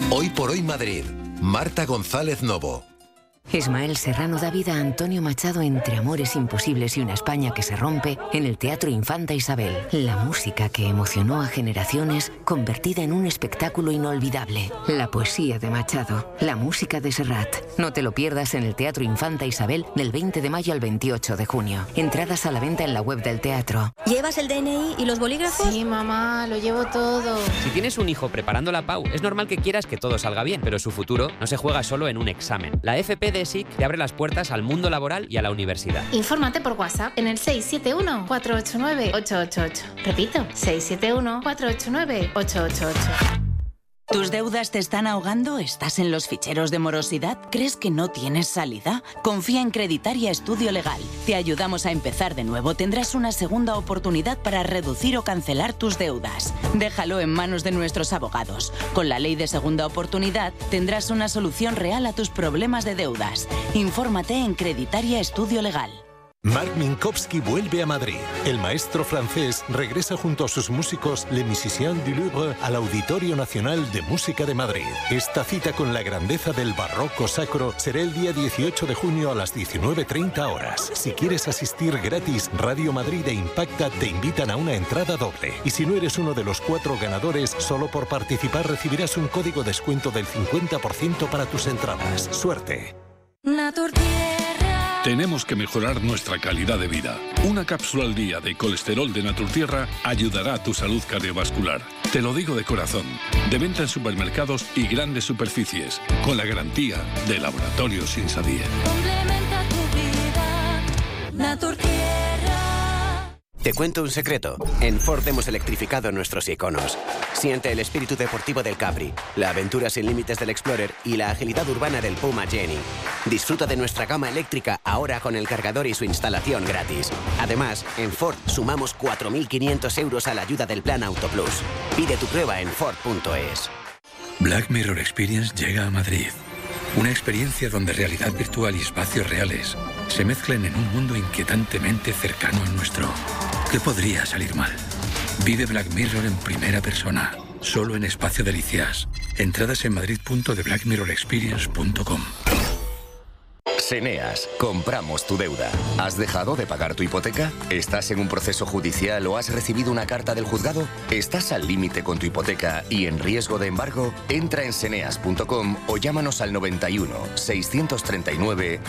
Hoy por hoy Madrid. Marta González Novo. Ismael Serrano da vida a Antonio Machado entre amores imposibles y una España que se rompe en el Teatro Infanta Isabel. La música que emocionó a generaciones convertida en un espectáculo inolvidable. La poesía de Machado, la música de Serrat. No te lo pierdas en el Teatro Infanta Isabel del 20 de mayo al 28 de junio. Entradas a la venta en la web del teatro. ¿Llevas el DNI y los bolígrafos? Sí, mamá, lo llevo todo. Si tienes un hijo preparando la PAU, es normal que quieras que todo salga bien, pero su futuro no se juega solo en un examen. La FP de SIC te abre las puertas al mundo laboral y a la universidad. Infórmate por WhatsApp en el 671-489-888. Repito, 671-489-888. ¿Tus deudas te están ahogando? ¿Estás en los ficheros de morosidad? ¿Crees que no tienes salida? Confía en Creditaria Estudio Legal. Te ayudamos a empezar de nuevo. Tendrás una segunda oportunidad para reducir o cancelar tus deudas. Déjalo en manos de nuestros abogados. Con la ley de segunda oportunidad tendrás una solución real a tus problemas de deudas. Infórmate en Creditaria Estudio Legal. Marc Minkowski vuelve a Madrid. El maestro francés regresa junto a sus músicos Les Musiciens du Louvre al Auditorio Nacional de Música de Madrid. Esta cita con la grandeza del barroco sacro será el día 18 de junio a las 19:30 horas. Si quieres asistir gratis, Radio Madrid e Impacta te invitan a una entrada doble. Y si no eres uno de los 4 ganadores, solo por participar recibirás un código descuento del 50% para tus entradas. ¡Suerte! Tenemos que mejorar nuestra calidad de vida. Una cápsula al día de colesterol de Naturtierra ayudará a tu salud cardiovascular. Te lo digo de corazón. De venta en supermercados y grandes superficies. Con la garantía de Laboratorios Insadier. Complementa tu vida. Naturtierra. Te cuento un secreto. En Ford hemos electrificado nuestros iconos. Siente el espíritu deportivo del Capri, la aventura sin límites del Explorer y la agilidad urbana del Puma Jenny. Disfruta de nuestra gama eléctrica ahora con el cargador y su instalación gratis. Además, en Ford sumamos 4.500 euros a la ayuda del Plan Auto Plus. Pide tu prueba en Ford.es. Black Mirror Experience llega a Madrid. Una experiencia donde realidad virtual y espacios reales se mezclan en un mundo inquietantemente cercano al nuestro. ¿Qué podría salir mal? Vive Black Mirror en primera persona, solo en Espacio Delicias. Entradas en madrid.theblackmirrorexperience.com. Seneas, compramos tu deuda. ¿Has dejado de pagar tu hipoteca? ¿Estás en un proceso judicial o has recibido una carta del juzgado? ¿Estás al límite con tu hipoteca y en riesgo de embargo? Entra en seneas.com o llámanos al 91 639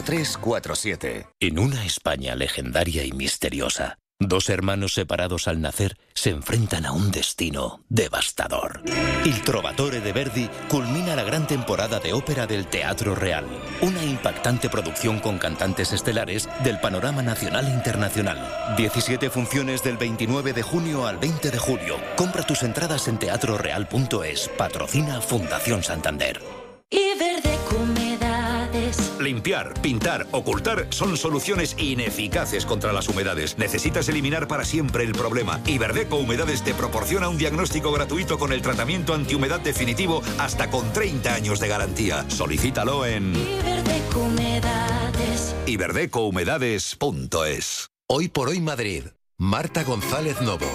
0347. En una España legendaria y misteriosa, 2 hermanos separados al nacer se enfrentan a un destino devastador. Il Trovatore de Verdi culmina la gran temporada de ópera del Teatro Real, una impactante producción con cantantes estelares del panorama nacional e internacional. 17 funciones del 29 de junio al 20 de julio. Compra tus entradas en teatroreal.es. Patrocina Fundación Santander. Iberdeco Humedades. Limpiar, pintar, ocultar son soluciones ineficaces contra las humedades. Necesitas eliminar para siempre el problema. Iberdeco Humedades te proporciona un diagnóstico gratuito con el tratamiento antihumedad definitivo hasta con 30 años de garantía. Solicítalo en Iberdeco Humedades. iberdecohumedades.es. Hoy por hoy Madrid. Marta González Novo.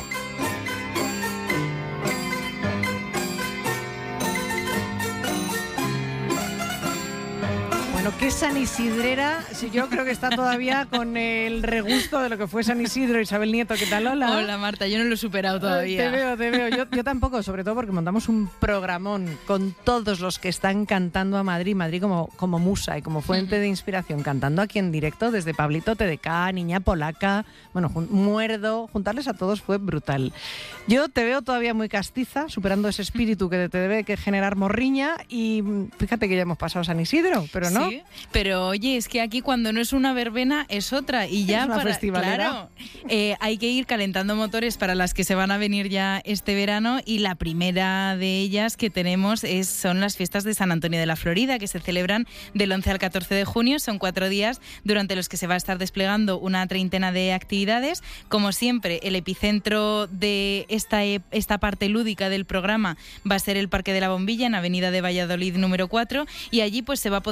Bueno, qué San Isidrera, si yo creo que está todavía con el regusto de lo que fue San Isidro. Isabel Nieto, ¿qué tal? Hola. Hola, Marta, yo no lo he superado todavía. Te veo. Yo tampoco, sobre todo porque montamos un programón con todos los que están cantando a Madrid como musa y como fuente de inspiración, cantando aquí en directo desde Pablito TDK, Niña Polaca, bueno, Muerdo, juntarles a todos fue brutal. Yo te veo todavía muy castiza, superando ese espíritu que te debe que generar morriña, y fíjate que ya hemos pasado San Isidro, pero no. Sí, pero oye, es que aquí cuando no es una verbena es otra, y ya es una festivalera. Claro, hay que ir calentando motores para las que se van a venir ya este verano, y la primera de ellas que tenemos son las fiestas de San Antonio de la Florida, que se celebran del 11 al 14 de junio. Son 4 días durante los que se va a estar desplegando una treintena de actividades. Como siempre, el epicentro de esta parte lúdica del programa va a ser el Parque de la Bombilla, en Avenida de Valladolid número 4, y allí pues se va a poder asistir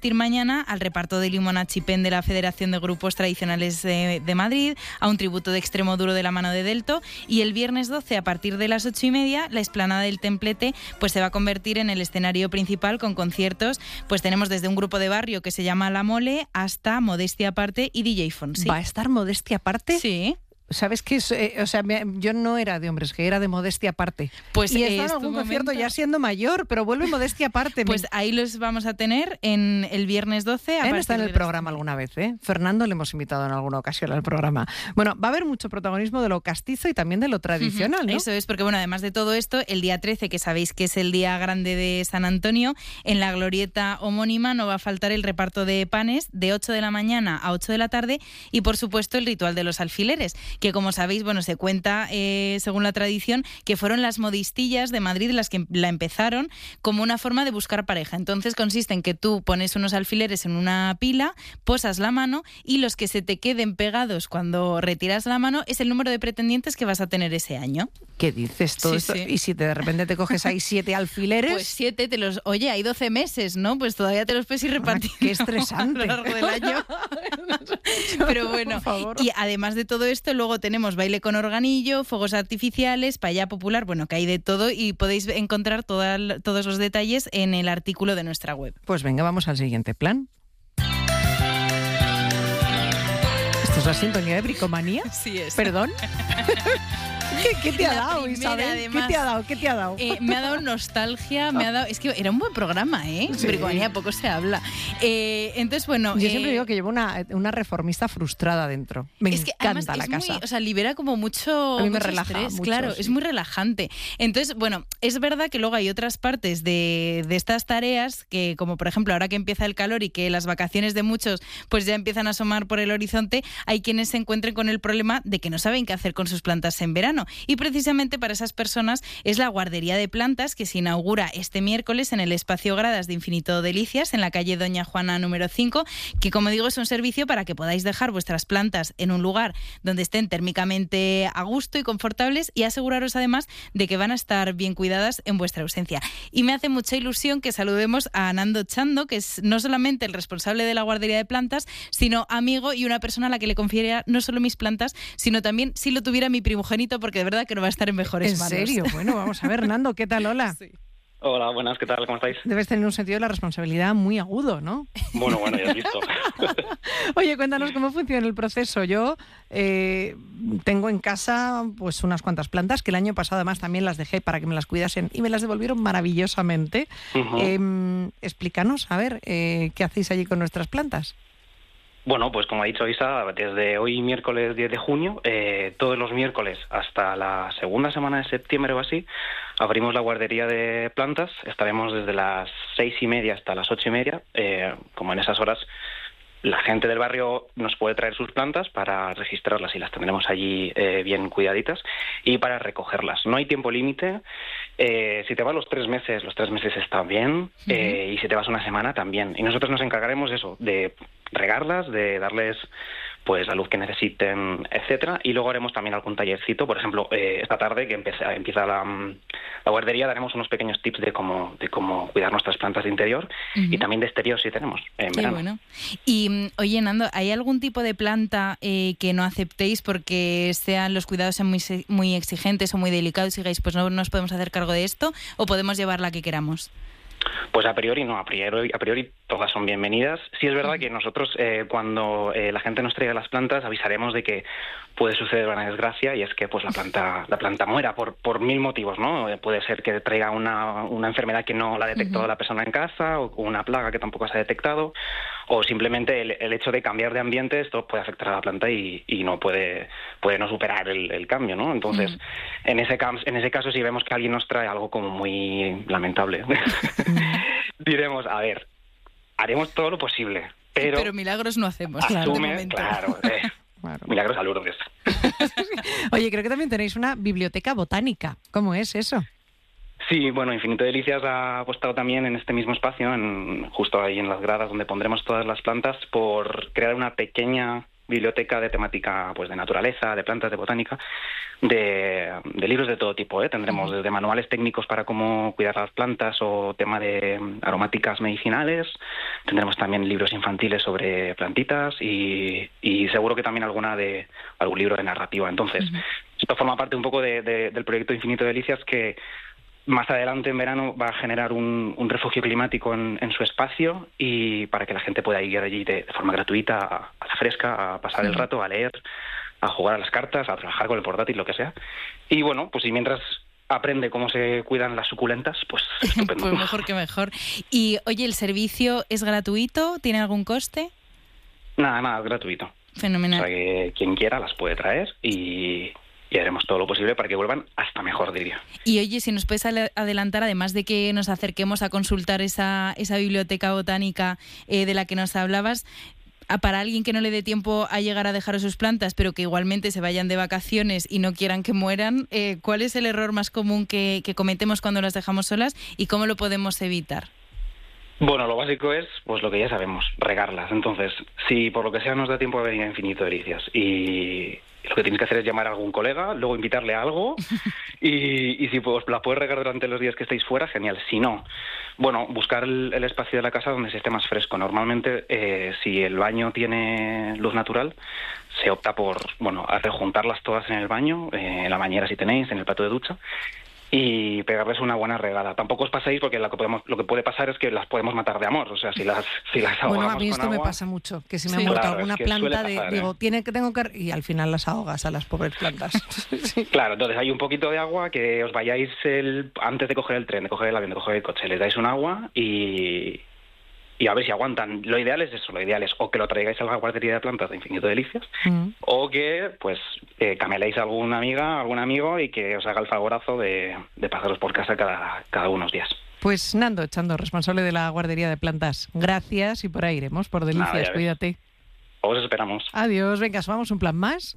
asistir mañana al reparto de Limona Chipén de la Federación de Grupos Tradicionales de Madrid, a un tributo de Extremoduro de la mano de Delto, y el viernes 12, a partir de las 8:30, la explanada del Templete pues se va a convertir en el escenario principal con conciertos. Pues tenemos desde un grupo de barrio que se llama La Mole hasta Modestia Aparte y DJ Fonsi. ¿Va a estar Modestia Aparte? Sí. ¿Sabes qué? Yo no era de Hombres, que era de Modestia Aparte. Pues y está en algún concierto ya siendo mayor, pero vuelve Modestia Aparte. Pues ahí los vamos a tener en el viernes 12. Está en el programa alguna vez, ¿eh? Fernando le hemos invitado en alguna ocasión al programa. Bueno, va a haber mucho protagonismo de lo castizo y también de lo tradicional, ¿no? Eso es, porque bueno, además de todo esto, el día 13, que sabéis que es el día grande de San Antonio, en la glorieta homónima no va a faltar el reparto de panes de 8 de la mañana a 8 de la tarde y, por supuesto, el ritual de los alfileres, que como sabéis, bueno, se cuenta, según la tradición, que fueron las modistillas de Madrid las que la empezaron como una forma de buscar pareja. Entonces consiste en que tú pones unos alfileres en una pila, posas la mano y los que se te queden pegados cuando retiras la mano es el número de pretendientes que vas a tener ese año. ¿Qué dices todo esto? Sí. Y si de repente te coges ahí 7 alfileres... Pues 7 te los... Oye, hay 12 meses, ¿no? Pues todavía te los puedes ir repartiendo. ¡Qué estresante! A lo largo del año. Pero bueno, y además de todo esto, luego tenemos baile con organillo, fuegos artificiales, paella popular, bueno, que hay de todo y podéis encontrar todos los detalles en el artículo de nuestra web. Pues venga, vamos al siguiente plan. ¿Esto es la sintonía de Bricomanía? Sí es. ¿Perdón? ¿Qué te ha dado, Isabel? Además, ¿Qué te ha dado? Me ha dado nostalgia, es que era un buen programa, ¿eh? Sí. Bricomanía poco se habla. Entonces, bueno... Yo siempre digo que llevo una reformista frustrada dentro. Me encanta la casa. Libera como mucho... A mí me relaja estrés, mucho, claro, sí. Es muy relajante. Entonces, bueno, es verdad que luego hay otras partes de estas tareas que, como por ejemplo, ahora que empieza el calor y que las vacaciones de muchos pues ya empiezan a asomar por el horizonte, hay quienes se encuentren con el problema de que no saben qué hacer con sus plantas en verano. Y precisamente para esas personas es la guardería de plantas que se inaugura este miércoles en el espacio Gradas de Infinito Delicias, en la calle Doña Juana número 5, que como digo es un servicio para que podáis dejar vuestras plantas en un lugar donde estén térmicamente a gusto y confortables y aseguraros además de que van a estar bien cuidadas en vuestra ausencia. Y me hace mucha ilusión que saludemos a Nando Chando, que es no solamente el responsable de la guardería de plantas, sino amigo y una persona a la que le confiaría no solo mis plantas, sino también si lo tuviera mi primogénito, porque de verdad que no va a estar en mejores manos. ¿En serio? Bueno, vamos a ver, Nando, ¿qué tal? Hola. Sí. Hola, buenas, ¿qué tal? ¿Cómo estáis? Debes tener un sentido de la responsabilidad muy agudo, ¿no? Bueno, ya has visto. Oye, cuéntanos cómo funciona el proceso. Yo tengo en casa pues unas cuantas plantas que el año pasado además también las dejé para que me las cuidasen y me las devolvieron maravillosamente. Uh-huh. Explícanos, a ver, ¿qué hacéis allí con nuestras plantas? Bueno, pues como ha dicho Isa, desde hoy miércoles 10 de junio, todos los miércoles hasta la segunda semana de septiembre o así, abrimos la guardería de plantas. Estaremos desde las 6:30 hasta las 8:30. Como en esas horas la gente del barrio nos puede traer sus plantas para registrarlas y las tendremos allí bien cuidaditas y para recogerlas. No hay tiempo límite. Si te vas los 3 meses están bien. Uh-huh. Y si te vas una semana también. Y nosotros nos encargaremos de eso, de regarlas, de darles pues la luz que necesiten, etcétera, y luego haremos también algún tallercito. Por ejemplo, esta tarde que empieza la guardería, daremos unos pequeños tips de cómo cuidar nuestras plantas de interior. Uh-huh. Y también de exterior si tenemos en verano. Bueno. Y oye, Nando, ¿hay algún tipo de planta que no aceptéis porque los cuidados sean muy exigentes o muy delicados y digáis, pues no nos podemos hacer cargo de esto, o podemos llevar la que queramos? Pues a priori no, a priori todas son bienvenidas. Sí es verdad que nosotros cuando la gente nos traiga las plantas avisaremos de que puede suceder una desgracia y es que pues la planta muera por 1000 motivos, ¿no? Puede ser que traiga una enfermedad que no la ha detectado uh-huh. la persona en casa o una plaga que tampoco se ha detectado, o simplemente el hecho de cambiar de ambiente, esto puede afectar a la planta y no puede no superar el cambio, ¿no? Entonces, uh-huh. en ese caso si vemos que alguien nos trae algo como muy lamentable, diremos, a ver, haremos todo lo posible, pero milagros no hacemos. Asume, claro. Milagros al Lourdes. Oye, creo que también tenéis una biblioteca botánica. ¿Cómo es eso? Sí, bueno, Infinito Delicias ha apostado también en este mismo espacio, justo ahí en las gradas donde pondremos todas las plantas, por crear una pequeña biblioteca de temática pues de naturaleza, de plantas, de botánica, de libros de todo tipo, ¿eh? Tendremos desde manuales técnicos para cómo cuidar las plantas o tema de aromáticas medicinales, tendremos también libros infantiles sobre plantitas y seguro que también algún libro de narrativa. Entonces, esto forma parte un poco del proyecto Infinito de Delicias, que más adelante en verano va a generar un refugio climático en su espacio, y para que la gente pueda ir allí de forma gratuita, a la fresca, a pasar el rato, a leer, a jugar a las cartas, a trabajar con el portátil, lo que sea. Y bueno, pues y mientras aprende cómo se cuidan las suculentas, pues estupendo. Pues mejor que mejor. Y oye, ¿el servicio es gratuito? ¿Tiene algún coste? Nada, gratuito. Fenomenal. O sea que quien quiera las puede traer y haremos todo lo posible para que vuelvan hasta mejor, diría. Y oye, si nos puedes adelantar, además de que nos acerquemos a consultar esa biblioteca botánica de la que nos hablabas, para alguien que no le dé tiempo a llegar a dejar sus plantas, pero que igualmente se vayan de vacaciones y no quieran que mueran, ¿cuál es el error más común que cometemos cuando las dejamos solas y cómo lo podemos evitar? Bueno, lo básico es, pues lo que ya sabemos, regarlas. Entonces, si por lo que sea nos da tiempo de venir a Infinito Delicias y lo que tienes que hacer es llamar a algún colega, luego invitarle a algo y si pues la puedes regar durante los días que estéis fuera, genial. Si no, bueno, buscar el espacio de la casa donde se esté más fresco. Normalmente, si el baño tiene luz natural, se opta por, a rejuntarlas todas en el baño, en la bañera si tenéis, en el plato de ducha, y pegarles una buena regada. Tampoco os paséis, porque lo que puede pasar es que las podemos matar de amor. O sea, si las ahogamos. Bueno, a mí esto con me agua, pasa mucho, que si me ha muerto alguna planta, tengo que... Y al final las ahogas a las pobres plantas. Claro, entonces hay un poquito de agua, que os vayáis antes de coger el tren, de coger el avión, de coger el coche, les dais un agua y a ver si aguantan. Lo ideal es eso, o que lo traigáis a la guardería de plantas de Infinito Delicias, o que pues cameléis a alguna amiga, algún amigo, y que os haga el favorazo de pasaros por casa cada unos días. Pues Nando Echando, responsable de la guardería de plantas, gracias, y por ahí iremos, por Delicias, cuídate. Os esperamos. Adiós, venga, ¿vamos un plan más?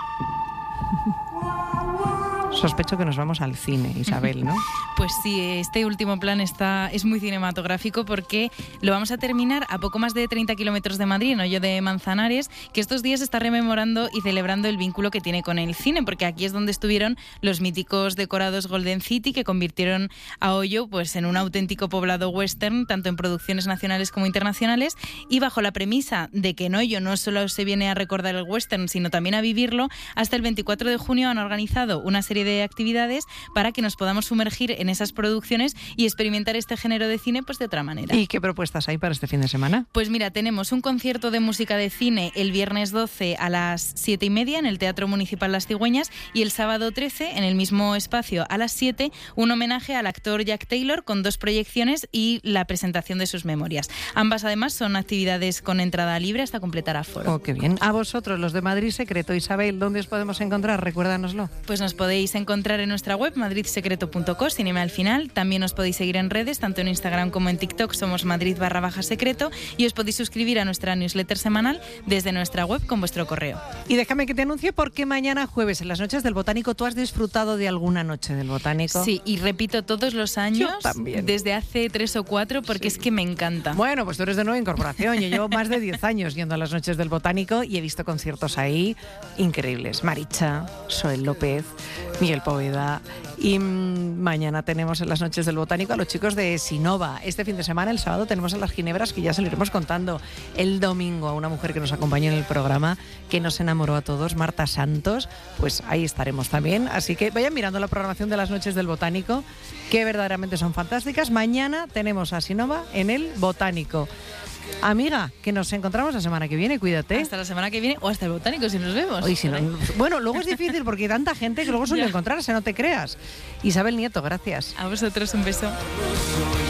Sospecho que nos vamos al cine, Isabel, ¿no? Pues sí, este último plan es muy cinematográfico, porque lo vamos a terminar a poco más de 30 kilómetros de Madrid, en Hoyo de Manzanares, que estos días está rememorando y celebrando el vínculo que tiene con el cine, porque aquí es donde estuvieron los míticos decorados Golden City, que convirtieron a Hoyo pues en un auténtico poblado western, tanto en producciones nacionales como internacionales, y bajo la premisa de que en Hoyo no solo se viene a recordar el western, sino también a vivirlo, hasta el 24 de junio han organizado una serie de actividades para que nos podamos sumergir en esas producciones y experimentar este género de cine pues de otra manera. ¿Y qué propuestas hay para este fin de semana? Pues mira, tenemos un concierto de música de cine el viernes 12 a las 7:30 en el Teatro Municipal Las Cigüeñas, y el sábado 13 en el mismo espacio a las 7 un homenaje al actor Jack Taylor con 2 proyecciones y la presentación de sus memorias. Ambas además son actividades con entrada libre hasta completar aforo. Oh, qué bien. A vosotros, los de Madrid Secreto, Isabel, ¿dónde os podemos encontrar? Recuérdanoslo. Pues nos podéis encontrar en nuestra web madridsecreto.co, sin M al final. También os podéis seguir en redes, tanto en Instagram como en TikTok, somos Madrid_secreto, y os podéis suscribir a nuestra newsletter semanal desde nuestra web con vuestro correo. Y déjame que te anuncie, porque mañana jueves en las Noches del Botánico, ¿tú has disfrutado de alguna Noche del Botánico? Sí, y repito todos los años, desde hace 3 o 4, porque es que me encanta. Bueno, pues tú eres de nueva incorporación. Yo llevo más de 10 años yendo a las Noches del Botánico y he visto conciertos ahí increíbles. Maricha, Soel López, Miguel Poveda, y mañana tenemos en las Noches del Botánico a los chicos de Sinova. Este fin de semana, el sábado, tenemos a las Ginebras, que ya se lo iremos contando. El domingo a una mujer que nos acompañó en el programa, que nos enamoró a todos, Marta Santos, pues ahí estaremos también. Así que vayan mirando la programación de las Noches del Botánico, que verdaderamente son fantásticas. Mañana tenemos a Sinova en el Botánico. Amiga, que nos encontramos la semana que viene, cuídate. Hasta la semana que viene, o hasta el Botánico, si nos vemos. Hoy, si no, bueno, luego es difícil porque hay tanta gente que luego suele encontrarse, no te creas. Isabel Nieto, gracias. A vosotros un beso.